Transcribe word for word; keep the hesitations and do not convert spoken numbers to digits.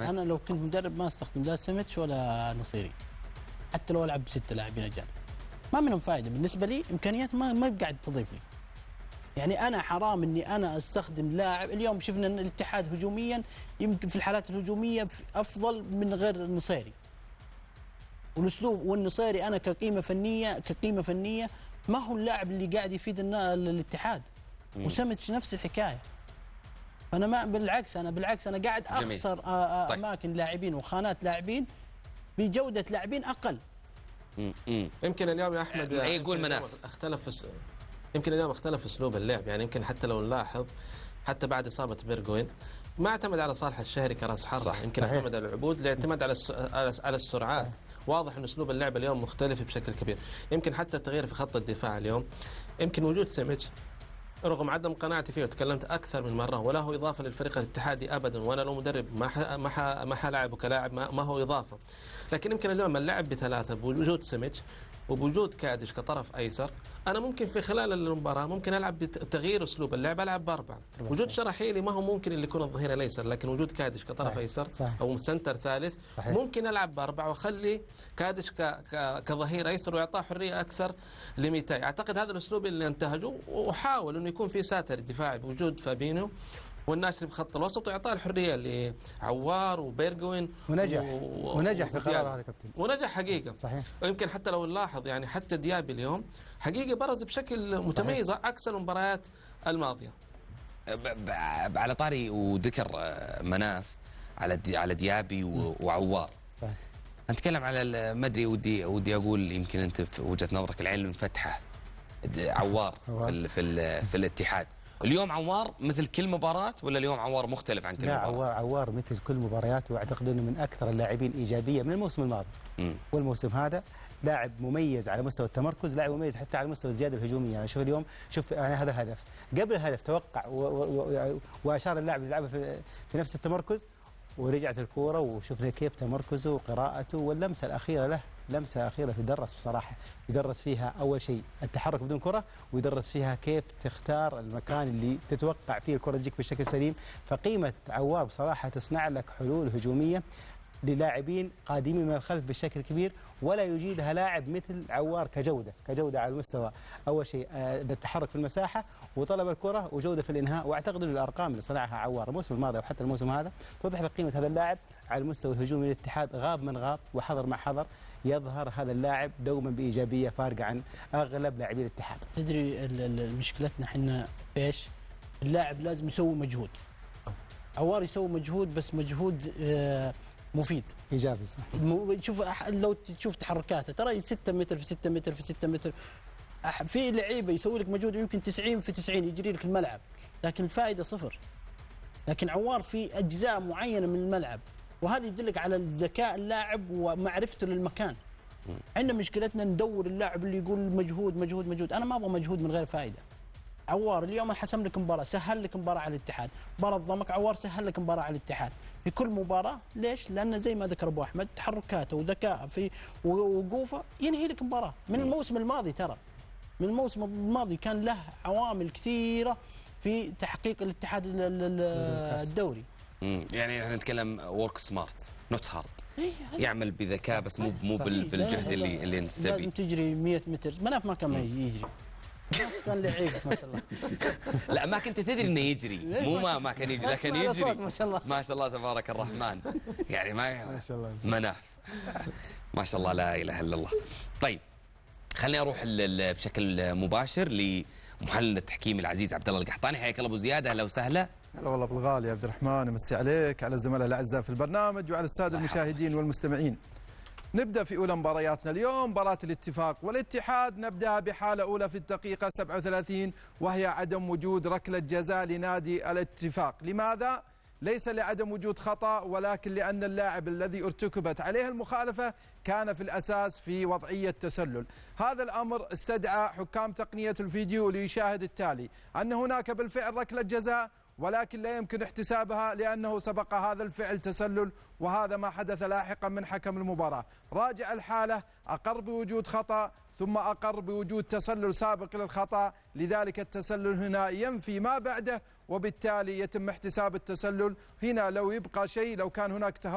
صحيح. انا لو كنت مدرب ما استخدم لا سمتش ولا نصيري، حتى لو العب بستة لاعبين اجانب ما منهم فائده بالنسبه لي، امكانيات ما ما قاعد تضيف لي. يعني انا حرام اني انا استخدم لاعب. اليوم شفنا ان الاتحاد هجوميا يمكن في الحالات الهجوميه افضل من غير النصيري، والاسلوب والنصيري انا كقيمه فنيه كقيمه فنيه ما هو اللاعب اللي قاعد يفيد الاتحاد. وسمتش نفس الحكايه. فانا ما بالعكس انا بالعكس انا قاعد اخسر جميل. اماكن طيب. لاعبين وخانات لاعبين بجوده لاعبين اقل. امم يمكن اليوم يا احمد يقول مناف اختلف في يمكن اليوم اختلف اسلوب اللعب. يعني يمكن حتى لو نلاحظ حتى بعد اصابه بيرغوين ما اعتمد على صالح الشهري كراس حربة، يمكن صحيح. اعتمد على العبود الاعتماد على على السرعات. واضح ان اسلوب اللعب اليوم مختلف بشكل كبير. يمكن حتى التغيير في خط الدفاع اليوم، يمكن وجود سيميتش رغم عدم قناعتي فيه وتكلمت اكثر من مره ولا هو اضافه للفريق الاتحادي ابدا، وانا لو مدرب ما ح... ما ح... ما حلاعبه كلاعب ما... ما هو اضافه. لكن يمكن اليوم اللعب بثلاثه بوجود سيميتش وبوجود كادش كطرف ايسر، انا ممكن في خلال المباراه ممكن العب بتغيير اسلوب اللعب العب باربعه. وجود شراحيلي ما هو ممكن اللي يكون الظهير الايسر، لكن وجود كادش كطرف صحيح. ايسر صحيح. او سنتر ثالث صحيح. ممكن العب باربعه واخلي كادش ك... ك... كظهير ايسر ويعطاه حريه اكثر لميتاي. اعتقد هذا الاسلوب اللي انتهجه، وحاول انه يكون في ساتر دفاعي بوجود فابينو والناشري بخط الوسط ويعطاه الحريه لعوار وبيرغوين ونجح و... ونجح في قرار هذا كابتن، ونجح حقيقه صحيح. ويمكن حتى لو نلاحظ يعني حتى ديابي اليوم حقيقه برز بشكل متميز صحيح. عكس المباريات الماضيه. على طاري وذكر مناف على دي على ديابي وعوار صحيح. نتكلم على ما ادري ودي ودي اقول يمكن انت في وجهه نظرك العين المفتحه عوار في ال في, ال في الاتحاد. اليوم عوار مثل كل مباراة ولا اليوم عوار مختلف عن كل لا مباراة؟ عوار عوار مثل كل مباريات، واعتقد انه من اكثر اللاعبين ايجابيه من الموسم الماضي. م. والموسم هذا لاعب مميز على مستوى التمركز، لاعب مميز حتى على مستوى الزياده الهجوميه. يعني شوف اليوم شوف يعني هذا الهدف قبل الهدف توقع واشار اللاعب يلعبه في, في نفس التمركز ورجعت الكوره وشفنا كيف تمركزه وقراءته واللمسه الاخيره له، لمسه اخيره تدرس بصراحه، يدرس فيها اول شيء التحرك بدون كره، ويدرس فيها كيف تختار المكان اللي تتوقع فيه الكره تجيك بشكل سليم. فقيمه عوار بصراحه تصنع لك حلول هجوميه للاعبين قادمين من الخلف بشكل كبير، ولا يجيدها لاعب مثل عوار كجوده، كجوده على المستوى اول شيء التحرك في المساحه وطلب الكره وجوده في الانهاء. واعتقد ان الارقام اللي صنعها عوار الموسم الماضي وحتى الموسم هذا توضح لك قيمه هذا اللاعب على المستوى الهجومي للاتحاد. غاب من غاب وحضر مع حضر، يظهر هذا اللاعب دوما بايجابيه فارقه عن اغلب لاعبي الاتحاد. تدري مشكلتنا احنا ايش؟ اللاعب لازم يسوي مجهود. عوار يسوي مجهود بس مجهود آه مفيد ايجابي صح. شوف لو تشوف تحركاته ترى ستة متر في ستة متر في ستة متر. في لعيبه يسوي لك مجهود يمكن تسعين في تسعين يجري لك الملعب، لكن الفائده صفر. لكن عوار في اجزاء معينه من الملعب، وهذا يدلك على الذكاء اللاعب ومعرفته للمكان. عندنا مشكلتنا ندور اللاعب اللي يقول مجهود مجهود مجهود. انا ما ابغى مجهود من غير فائده. عوار اليوم حسم لك مباراه، سهل لك مباراه على الاتحاد، مباراه ضمك عوار سهل لك مباراه على الاتحاد في كل مباراه. ليش؟ لان زي ما ذكر ابو احمد تحركاته وذكاء في ووقوفه ينهي لك مباراه. من الموسم الماضي ترى من الموسم الماضي كان له عوامل كثيره في تحقيق الاتحاد الدوري. امم يعني احنا نتكلم ورك سمارت نوت هارد، يعمل بذكاء بس مو مو بالجهد اللي اللي انت تبي. لازم تجري مئة متر. مناف ما كان يجري، كان لعيب ما شاء الله. لا ما كنت تدري انه يجري، مو ما ما كان يجري لكن يجري ما شاء الله ما شاء الله تبارك الرحمن. يعني ما ما شاء الله مناف ما شاء الله لا اله الا الله. طيب خليني اروح بشكل مباشر لمحلل التحكيم العزيز عبد الله القحطاني. حياك الله ابو زياد، اهلا وسهلا. هلا والله بالغالي يا عبد الرحمن، امسي عليك على الزملاء الاعزاء في البرنامج وعلى الساده المشاهدين والمستمعين. نبدأ في أولى مبارياتنا اليوم، مباراة الاتفاق والاتحاد. نبدأ بحالة أولى في الدقيقة سبعة وثلاثين وهي عدم وجود ركلة جزاء لنادي الاتفاق. لماذا؟ ليس لعدم وجود خطأ، ولكن لأن اللاعب الذي ارتكبت عليه المخالفة كان في الأساس في وضعية تسلل. هذا الأمر استدعى حكام تقنية الفيديو ليشاهد التالي: أن هناك بالفعل ركلة جزاء، ولكن لا يمكن احتسابها لأنه سبق هذا الفعل تسلل، وهذا ما حدث لاحقا من حكم المباراة. راجع الحالة، أقر بوجود خطأ ثم أقر بوجود تسلل سابق للخطأ، لذلك التسلل هنا ينفي ما بعده، وبالتالي يتم احتساب التسلل. هنا لو يبقى شيء، لو كان هناك